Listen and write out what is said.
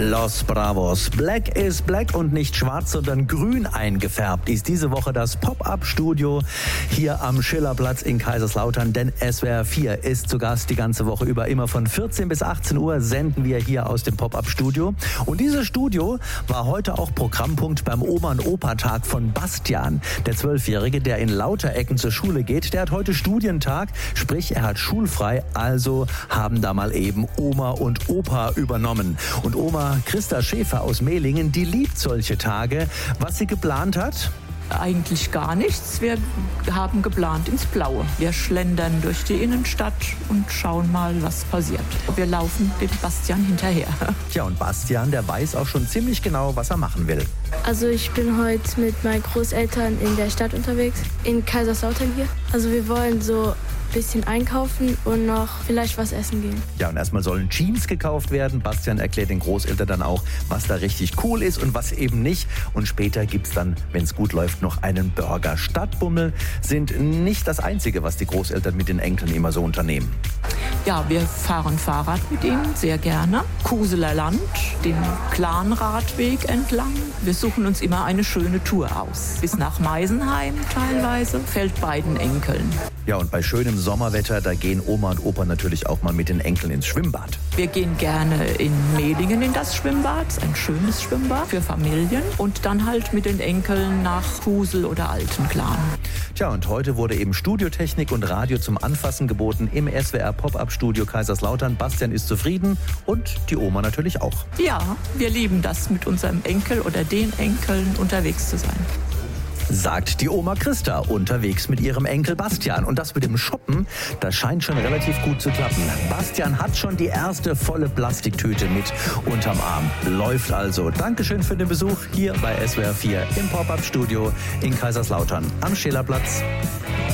Los Bravos. Black is Black und nicht schwarz, sondern grün eingefärbt ist diese Woche das Pop-Up-Studio hier am Schillerplatz in Kaiserslautern, denn SWR 4 ist zu Gast die ganze Woche über. Immer von 14 bis 18 Uhr senden wir hier aus dem Pop-Up-Studio. Und dieses Studio war heute auch Programmpunkt beim Oma- und Opa-Tag von Bastian, der 12-Jährige, der in Lauterecken zur Schule geht. Der hat heute Studientag, sprich er hat schulfrei, also haben da mal eben Oma und Opa übernommen. Und Oma Christa Schäfer aus Mehlingen, die liebt solche Tage. Was sie geplant hat? Eigentlich gar nichts. Wir haben geplant ins Blaue. Wir schlendern durch die Innenstadt und schauen mal, was passiert. Wir laufen dem Bastian hinterher. Ja, und Bastian, der weiß auch schon ziemlich genau, was er machen will. Also ich bin heute mit meinen Großeltern in der Stadt unterwegs, in Kaiserslautern hier. Also wir wollen so ein bisschen einkaufen und noch vielleicht was essen gehen. Ja, und erstmal sollen Jeans gekauft werden. Bastian erklärt den Großeltern dann auch, was da richtig cool ist und was eben nicht. Und später gibt's dann, wenn es gut läuft, noch einen Burger. Stadtbummel sind nicht das Einzige, was die Großeltern mit den Enkeln immer so unternehmen. Ja, wir fahren Fahrrad mit ihnen, sehr gerne. Kuseler Land, den Clanradweg entlang. Wir suchen uns immer eine schöne Tour aus. Bis nach Meisenheim teilweise, fällt beiden Enkeln. Ja, und bei schönem Sommerwetter, da gehen Oma und Opa natürlich auch mal mit den Enkeln ins Schwimmbad. Wir gehen gerne in Mehlingen in das Schwimmbad, ein schönes Schwimmbad für Familien. Und dann halt mit den Enkeln nach Kusel oder Altenklan. Tja, und heute wurde eben Studiotechnik und Radio zum Anfassen geboten im SWR Pop-Up-Studio Kaiserslautern. Bastian ist zufrieden und die Oma natürlich auch. Ja, wir lieben das, mit unserem Enkel oder den Enkeln unterwegs zu sein. Sagt die Oma Christa unterwegs mit ihrem Enkel Bastian. Und das mit dem Shoppen, das scheint schon relativ gut zu klappen. Bastian hat schon die erste volle Plastiktüte mit unterm Arm. Läuft also. Dankeschön für den Besuch hier bei SWR 4 im Pop-Up-Studio in Kaiserslautern am Schillerplatz.